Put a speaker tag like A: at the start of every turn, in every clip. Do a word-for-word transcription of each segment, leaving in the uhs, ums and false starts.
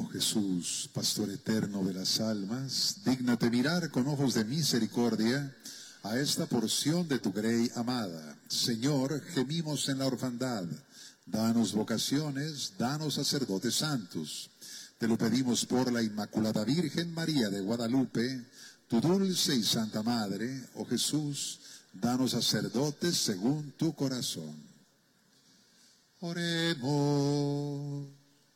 A: Oh Jesús, pastor eterno de las almas, dígnate mirar con ojos de misericordia a esta porción de tu grey amada. Señor, gemimos en la orfandad. Danos vocaciones, danos sacerdotes santos. Te lo pedimos por la Inmaculada Virgen María de Guadalupe, tu dulce y santa Madre. Oh Jesús, danos sacerdotes según tu corazón. Oremos.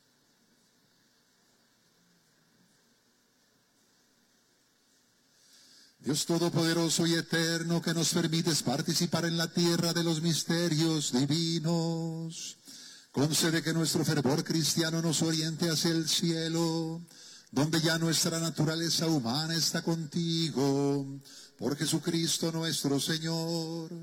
A: Dios Todopoderoso y Eterno, que nos permites participar en la tierra de los misterios divinos, concede que nuestro fervor cristiano nos oriente hacia el cielo, donde ya nuestra naturaleza humana está contigo, por Jesucristo nuestro Señor.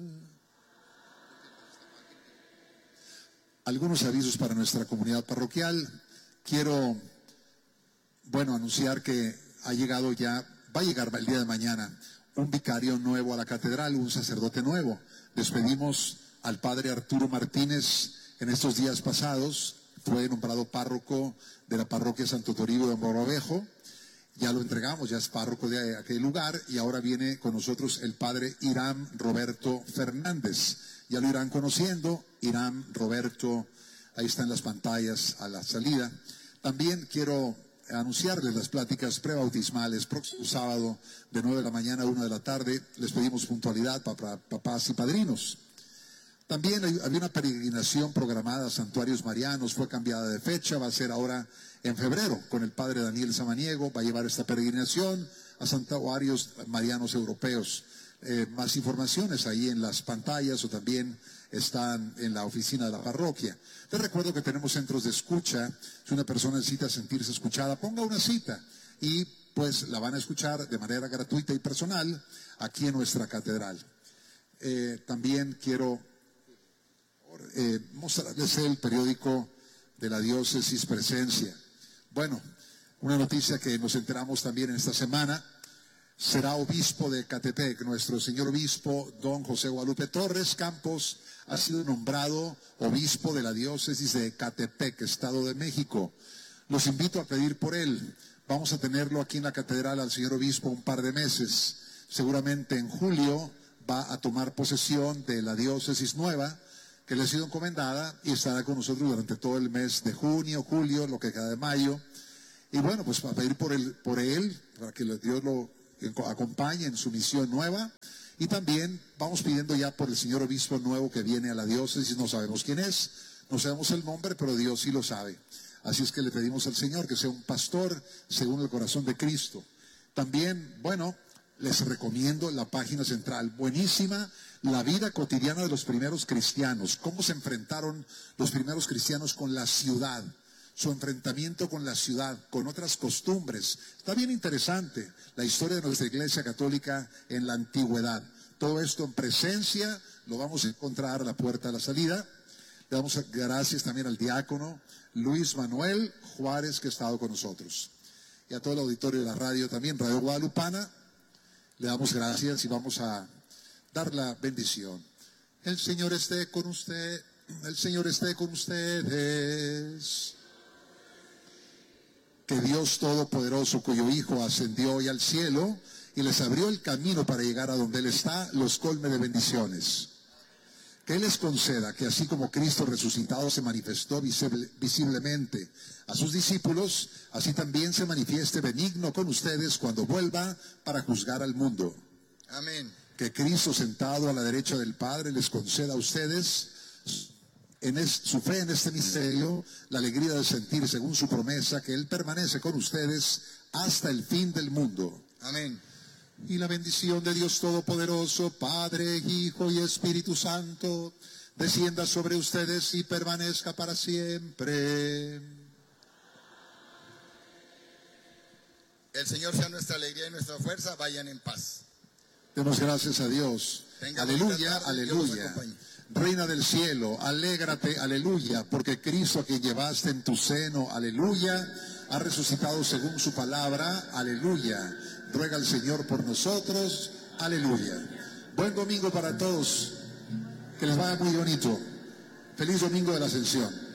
A: Algunos avisos para nuestra comunidad parroquial. Quiero, bueno, anunciar que ha llegado ya, va a llegar el día de mañana, un vicario nuevo a la catedral, un sacerdote nuevo. Despedimos al padre Arturo Martínez en estos días pasados. Fue nombrado párroco de la parroquia Santo Toribio de Mogrovejo. Ya lo entregamos, ya es párroco de aquel lugar, y ahora viene con nosotros el padre Irán Roberto Fernández. Ya lo irán conociendo, Irán Roberto, ahí están las pantallas a la salida. También quiero anunciarles las pláticas prebautismales, próximo sábado de nueve de la mañana a una de la tarde. Les pedimos puntualidad para papás y padrinos. También hay, había una peregrinación programada a Santuarios Marianos, fue cambiada de fecha, va a ser ahora en febrero con el padre Daniel Samaniego. Va a llevar esta peregrinación a Santuarios Marianos Europeos. Eh, más informaciones ahí en las pantallas o también están en la oficina de la parroquia. Les recuerdo que tenemos centros de escucha. Si una persona necesita sentirse escuchada, ponga una cita y pues la van a escuchar de manera gratuita y personal aquí en nuestra catedral. Eh, también quiero eh, mostrarles el periódico de la diócesis Presencia. Bueno, una noticia que nos enteramos también en esta semana. Será obispo de Ecatepec. Nuestro señor obispo, don José Guadalupe Torres Campos, ha sido nombrado obispo de la diócesis de Ecatepec, Estado de México. Los invito a pedir por él. Vamos a tenerlo aquí en la catedral al señor obispo un par de meses. Seguramente en julio va a tomar posesión de la diócesis nueva que le ha sido encomendada y estará con nosotros durante todo el mes de junio, julio, lo que queda de mayo. Y bueno, pues para pedir por él, por él, para que Dios lo acompañe en su misión nueva. Y también vamos pidiendo ya por el señor obispo nuevo que viene a la diócesis. No sabemos quién es, no sabemos el nombre, pero Dios sí lo sabe. Así es que le pedimos al Señor que sea un pastor según el corazón de Cristo. También, bueno, les recomiendo la página central, buenísima, la vida cotidiana de los primeros cristianos, cómo se enfrentaron los primeros cristianos con la ciudad, su enfrentamiento con la ciudad, con otras costumbres. Está bien interesante la historia de nuestra Iglesia Católica en la antigüedad. Todo esto en Presencia, lo vamos a encontrar a la puerta de la salida. Le damos gracias también al diácono Luis Manuel Juárez, que ha estado con nosotros. Y a todo el auditorio de la radio también, Radio Guadalupana, le damos gracias y vamos a dar la bendición. El Señor esté con usted, el Señor esté con ustedes. Que Dios Todopoderoso, cuyo Hijo ascendió hoy al cielo y les abrió el camino para llegar a donde Él está, los colme de bendiciones. Que Él les conceda que así como Cristo resucitado se manifestó visible, visiblemente a sus discípulos, así también se manifieste benigno con ustedes cuando vuelva para juzgar al mundo.
B: Amén.
A: Que Cristo sentado a la derecha del Padre les conceda a ustedes en es, su fe en este misterio, la alegría de sentir según su promesa que Él permanece con ustedes hasta el fin del mundo.
B: Amén.
A: Y la bendición de Dios Todopoderoso, Padre, Hijo y Espíritu Santo, descienda sobre ustedes y permanezca para siempre.
B: El Señor sea nuestra alegría y nuestra fuerza. Vayan en paz.
A: Demos gracias a Dios.
B: Tenga
A: Aleluya,
B: tarde,
A: aleluya. Reina del cielo, alégrate, aleluya, porque Cristo a quien llevaste en tu seno, aleluya, ha resucitado según su palabra, aleluya. Ruega al Señor por nosotros, aleluya. Buen domingo para todos, que les vaya muy bonito. Feliz domingo de la Ascensión.